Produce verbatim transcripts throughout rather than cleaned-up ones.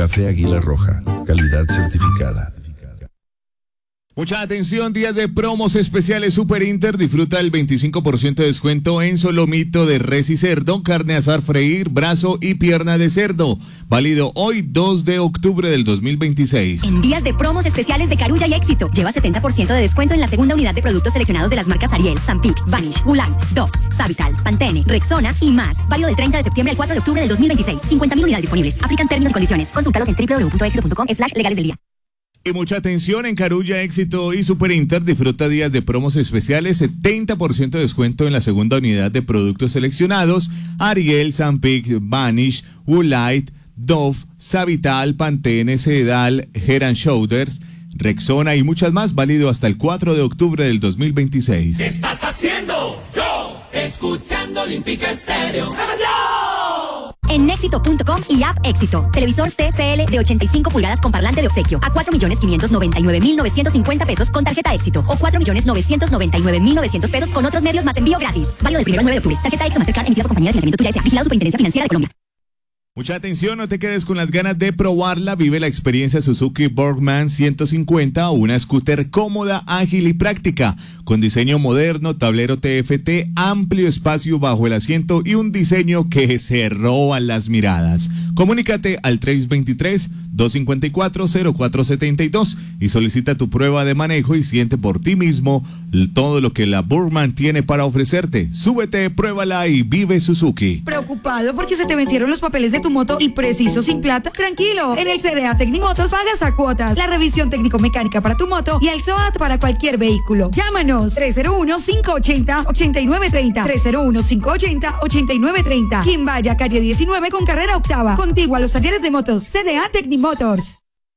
Café Águila Roja, calidad certificada. Mucha atención, días de promos especiales Super Inter. Disfruta el veinticinco por ciento de descuento en solomito de res y cerdo, carne asar freír, brazo y pierna de cerdo. Válido hoy, dos de octubre del dos mil veintiséis. En días de promos especiales de Carulla y Éxito, lleva setenta por ciento de descuento en la segunda unidad de productos seleccionados de las marcas Ariel, Zampic, Vanish, Woolite, Dove, Savital, Pantene, Rexona y más. Válido del treinta de septiembre al cuatro de octubre del dos mil veintiséis. cincuenta mil unidades disponibles. Aplican términos y condiciones. Consúltalos en doble u doble u doble u punto éxito punto com slash legales del día. Y mucha atención, en Carulla, Éxito y Super Inter disfruta días de promos especiales, setenta por ciento de descuento en la segunda unidad de productos seleccionados, Ariel, Zampic, Vanish, Woolite, Dove, Savital, Pantene, Sedal, Head and Shoulders, Rexona y muchas más, válido hasta el cuatro de octubre del dos mil veintiséis. ¿Qué estás haciendo? Yo, escuchando Olímpica Estéreo. ¡Sábado! En éxito punto com y app Éxito. Televisor T C L de ochenta y cinco pulgadas con parlante de obsequio a cuatro millones quinientos noventa y nueve mil novecientos cincuenta pesos con tarjeta Éxito o cuatro millones novecientos noventa y nueve mil novecientos pesos con otros medios más envío gratis. Válido del primero al nueve de octubre. Tarjeta Éxito Mastercard emitida por compañía de financiamiento Tuya S A. Vigilado Superintendencia Financiera de Colombia. Mucha atención, no te quedes con las ganas de probarla. Vive la experiencia Suzuki Borgman ciento cincuenta, una scooter cómoda, ágil y práctica, con diseño moderno, tablero T F T, amplio espacio bajo el asiento y un diseño que se roban las miradas. Comunícate al tres dos tres, dos cinco cuatro, cero cuatro siete dos y solicita tu prueba de manejo y siente por ti mismo todo lo que la Borgman tiene para ofrecerte. Súbete, pruébala y vive Suzuki. ¿Preocupado porque se te vencieron los papeles de tu moto y preciso sin plata? Tranquilo, en el C D A Tecnimotors pagas a cuotas, la revisión técnico-mecánica para tu moto y el S O A T para cualquier vehículo. Llámanos tres cero uno, cinco ocho cero, ocho nueve tres cero, tres cero uno, cinco ocho cero, ocho nueve tres cero. Quimbaya, calle diecinueve con carrera octava, contigua a los talleres de motos. C D A Tecnimotors.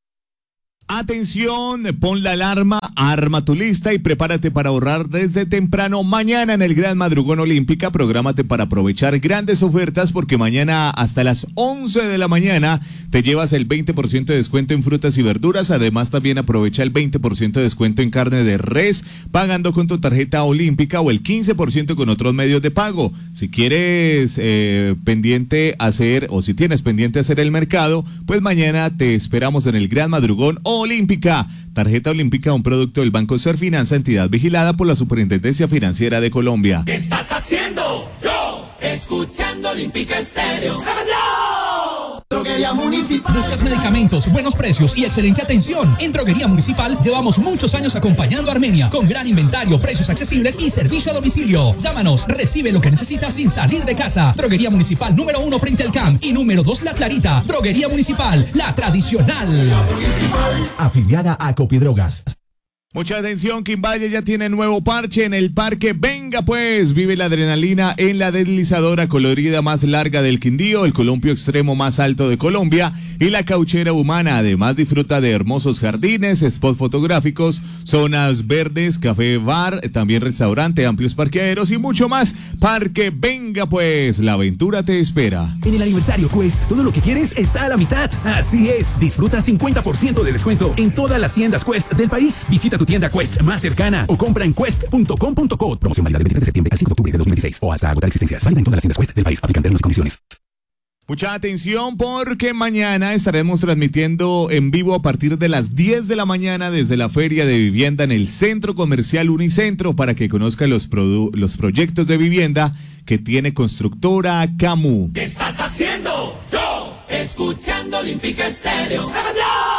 Atención, pon la alarma, arma tu lista y prepárate para ahorrar desde temprano. Mañana en el Gran Madrugón Olímpica, prográmate para aprovechar grandes ofertas porque mañana hasta las once de la mañana te llevas el veinte por ciento de descuento en frutas y verduras. Además, también aprovecha el veinte por ciento de descuento en carne de res pagando con tu tarjeta olímpica o el quince por ciento con otros medios de pago. Si quieres eh, pendiente hacer o si tienes pendiente hacer el mercado, pues mañana te esperamos en el Gran Madrugón Olímpica. Tarjeta Olímpica, un producto del Banco Serfinanza, entidad vigilada por la Superintendencia Financiera de Colombia. ¿Qué estás haciendo? Yo, escuchando Olímpica Estéreo. ¡Sábado! Droguería Municipal. ¿Buscas medicamentos, buenos precios y excelente atención? En Droguería Municipal llevamos muchos años acompañando a Armenia con gran inventario, precios accesibles y servicio a domicilio. Llámanos, recibe lo que necesitas sin salir de casa. Droguería Municipal número uno frente al C A M y número dos La Clarita. Droguería Municipal, la tradicional. Afiliada a Copidrogas. Mucha atención, Quimbaya ya tiene nuevo parche en el parque. Venga pues, vive la adrenalina en la deslizadora colorida más larga del Quindío, el columpio extremo más alto de Colombia y la cauchera humana. Además, disfruta de hermosos jardines, spots fotográficos, zonas verdes, café, bar, también restaurante, amplios parqueaderos y mucho más. Parque Venga pues, la aventura te espera. En el aniversario Quest, todo lo que quieres está a la mitad. Así es, disfruta cincuenta por ciento de descuento en todas las tiendas Quest del país. Visita tu tienda Quest más cercana o compra en quest punto com punto co. Promoción válida del veintitrés de septiembre al cinco de octubre de dos mil dieciséis o hasta agotar existencias. Válida en todas las tiendas Quest del país. Aplican términos y condiciones. Mucha atención porque mañana estaremos transmitiendo en vivo a partir de las diez de la mañana desde la Feria de Vivienda en el Centro Comercial Unicentro para que conozcan los, produ- los proyectos de vivienda que tiene Constructora Camu. ¿Qué estás haciendo? Yo, escuchando Olímpica Estéreo. ¡Sábado!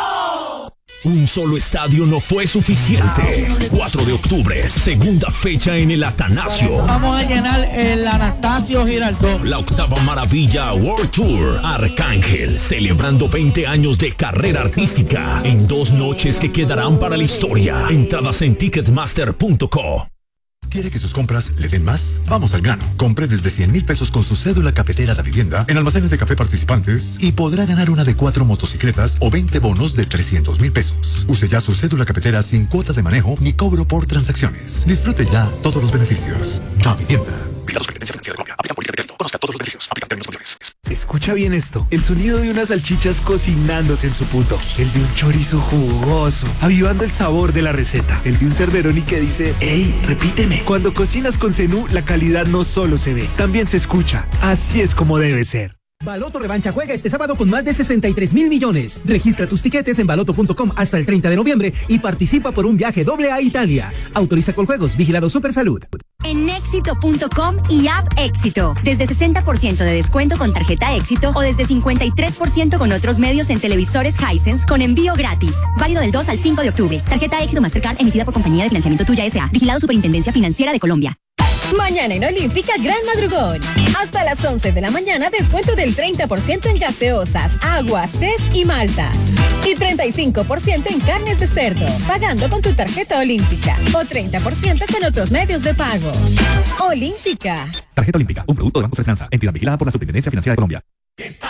Un solo estadio no fue suficiente. cuatro de octubre, segunda fecha en el Atanasio. Vamos a llenar el Anastasio Girardot. La octava maravilla World Tour Arcángel, celebrando veinte años de carrera artística en dos noches que quedarán para la historia. Entradas en ticketmaster punto co. ¿Quiere que sus compras le den más? Vamos al grano. Compre desde cien mil pesos con su cédula cafetera de vivienda en almacenes de café participantes y podrá ganar una de cuatro motocicletas o veinte bonos de trescientos mil pesos. Use ya su cédula cafetera sin cuota de manejo ni cobro por transacciones. Disfrute ya todos los beneficios. Da Vivienda. Vigilado Superintendencia Financiera de Colombia. Aplica política de crédito. Conozca todos los beneficios. Aplica términos y condiciones. Escucha bien esto, el sonido de unas salchichas cocinándose en su punto, el de un chorizo jugoso, avivando el sabor de la receta, el de un cerveroni que dice, ¡ey, repíteme! Cuando cocinas con Zenú, la calidad no solo se ve, también se escucha. Así es como debe ser. Baloto Revancha juega este sábado con más de sesenta y tres mil millones. Registra tus tiquetes en baloto punto com hasta el treinta de noviembre y participa por un viaje doble a Italia. Autoriza Coljuegos, vigilado Supersalud. En éxito punto com y App Éxito. Desde sesenta por ciento de descuento con tarjeta Éxito o desde cincuenta y tres por ciento con otros medios en televisores Hisense con envío gratis. Válido del dos al cinco de octubre. Tarjeta Éxito Mastercard emitida por Compañía de Financiamiento Tuya S A. Vigilado Superintendencia Financiera de Colombia. Mañana en Olímpica Gran Madrugón. Hasta las once de la mañana descuento del treinta por ciento en gaseosas, aguas, tés y maltas. Y treinta y cinco por ciento en carnes de cerdo, pagando con tu tarjeta Olímpica. O treinta por ciento con otros medios de pago. Olímpica. Tarjeta Olímpica, un producto de Banco Esperanza, entidad vigilada por la Superintendencia Financiera de Colombia.